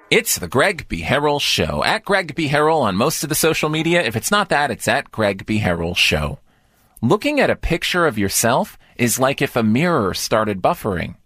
It's the Greg B. Harrell Show. At Greg B. Harrell on most of the social media. If it's not that, it's at Greg B. Harrell Show. Looking at a picture of yourself is like if a mirror started buffering.